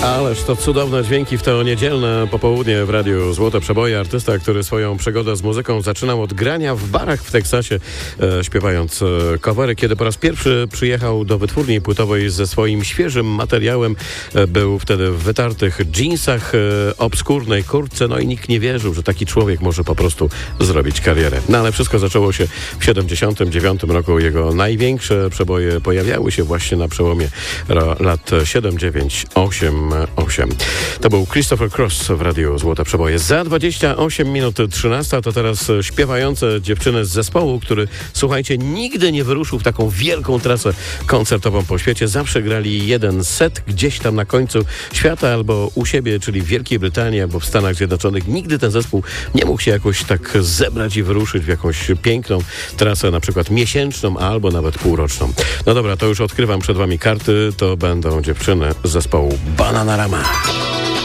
Ależ to cudowne dźwięki w to niedzielne popołudnie w Radiu Złote Przeboje. Artysta, który swoją przygodę z muzyką zaczynał od grania w barach w Teksasie, śpiewając covery. Kiedy po raz pierwszy przyjechał do wytwórni płytowej ze swoim świeżym materiałem, był wtedy w wytartych dżinsach, obskurnej kurtce, no i nikt nie wierzył, że taki człowiek może po prostu zrobić karierę. No ale wszystko zaczęło się w 79 roku. Jego największe przeboje pojawiały się właśnie na przełomie lat 7, 9, 8. To był Christopher Cross w Radiu Złote Przeboje. Za 28 minut 13 to teraz śpiewające dziewczyny z zespołu, który, słuchajcie, nigdy nie wyruszył w taką wielką trasę koncertową po świecie. Zawsze grali jeden set gdzieś tam na końcu świata albo u siebie, czyli w Wielkiej Brytanii albo w Stanach Zjednoczonych. Nigdy ten zespół nie mógł się jakoś tak zebrać i wyruszyć w jakąś piękną trasę, na przykład miesięczną albo nawet półroczną. No dobra, to już odkrywam przed wami karty. To będą dziewczyny z zespołu Bananarama.